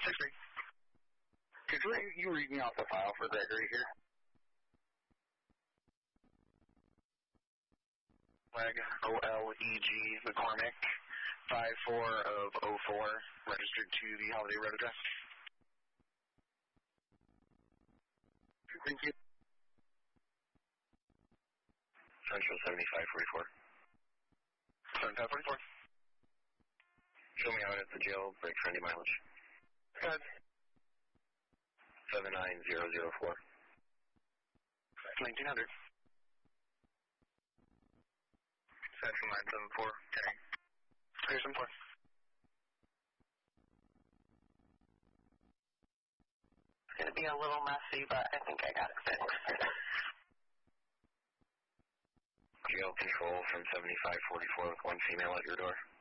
6-3. Could you read me off the file for Gregory here? Leg, OLEG, McCormick, 54 of 04, registered to the Holiday Road address. Thank you. Central 7544. 7544. Show me out at the jail, break friendly mileage. Go ahead. 79004. 1900. Central 974, 10. Clear 74. It's going to be a little messy, but I think I got it fixed. Jail control from 7544 with one female at your door.